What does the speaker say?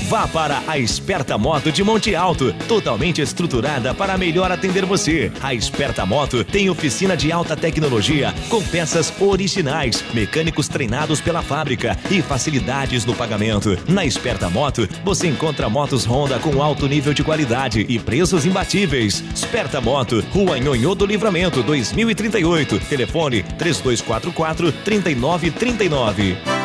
Vá para a Esperta Moto de Monte Alto, totalmente estruturada para melhor atender você. A Esperta Moto tem oficina de alta tecnologia com peças originais, mecânicos treinados pela fábrica e facilidades no pagamento. Na Esperta Moto, você encontra motos Honda com alto nível de qualidade e preços imbatíveis. Esperta Moto, Rua Nhonhô do Livramento, 2038. Telefone 3244-3939.